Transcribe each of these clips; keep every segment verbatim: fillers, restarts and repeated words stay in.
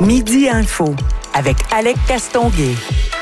Midi Info avec Alec Castonguay.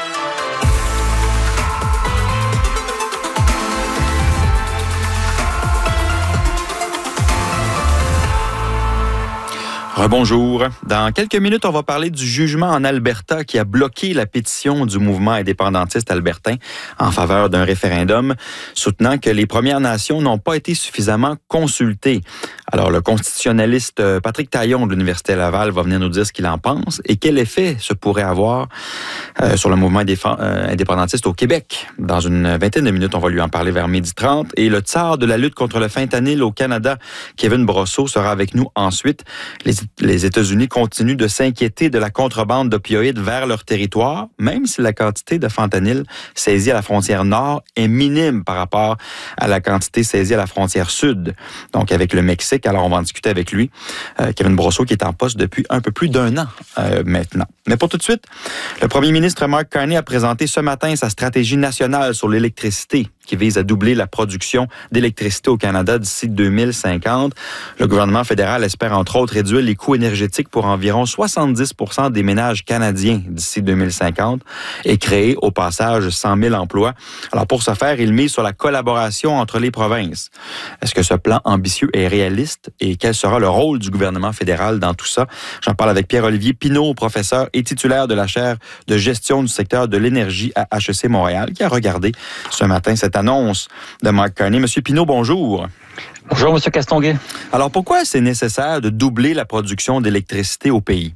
Rebonjour. Dans quelques minutes, on va parler du jugement en Alberta qui a bloqué la pétition du mouvement indépendantiste albertain en faveur d'un référendum soutenant que les Premières Nations n'ont pas été suffisamment consultées. Alors, le constitutionnaliste Patrick Taillon de l'Université Laval va venir nous dire ce qu'il en pense et quel effet ce pourrait avoir euh, sur le mouvement indépendantiste au Québec. Dans une vingtaine de minutes, on va lui en parler vers midi trente. Et le tsar de la lutte contre le fentanyl au Canada, Kevin Brosseau, sera avec nous ensuite. Les Les États-Unis continuent de s'inquiéter de la contrebande d'opioïdes vers leur territoire, même si la quantité de fentanyl saisie à la frontière nord est minime par rapport à la quantité saisie à la frontière sud, donc avec le Mexique. Alors, on va en discuter avec lui, euh, Kevin Brosseau, qui est en poste depuis un peu plus d'un an euh, maintenant. Mais pour tout de suite, le premier ministre Mark Carney a présenté ce matin sa stratégie nationale sur l'électricité qui vise à doubler la production d'électricité au Canada d'ici deux mille cinquante. Le gouvernement fédéral espère entre autres réduire les coûts énergétiques pour environ soixante-dix pour cent des ménages canadiens d'ici deux mille cinquante et créer au passage cent mille emplois. Alors pour ce faire, il mise sur la collaboration entre les provinces. Est-ce que ce plan ambitieux est réaliste et quel sera le rôle du gouvernement fédéral dans tout ça? J'en parle avec Pierre-Olivier Pinault, professeur et titulaire de la chaire de gestion du secteur de l'énergie à H E C Montréal, qui a regardé ce matin cette annonce de Mark Carney. Monsieur Pinault, bonjour. Bonjour, Monsieur Castonguay. Alors, pourquoi c'est nécessaire de doubler la production d'électricité au pays?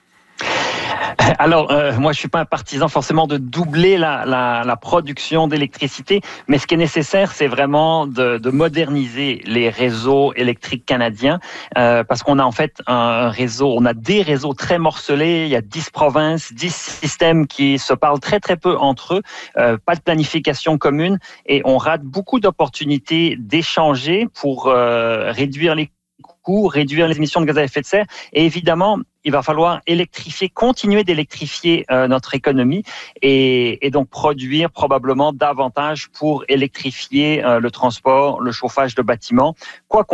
Alors, euh, moi, je suis pas un partisan forcément de doubler la, la, la production d'électricité, mais ce qui est nécessaire, c'est vraiment de, de moderniser les réseaux électriques canadiens, euh, parce qu'on a en fait un réseau, on a des réseaux très morcelés, il y a dix provinces, dix systèmes qui se parlent très très peu entre eux, euh, pas de planification commune, et on rate beaucoup d'opportunités d'échanger pour euh, réduire les coûts, réduire les émissions de gaz à effet de serre, et évidemment, il va falloir électrifier, continuer d'électrifier euh, notre économie et, et donc produire probablement davantage pour électrifier euh, le transport, le chauffage de bâtiments. Quoi qu'on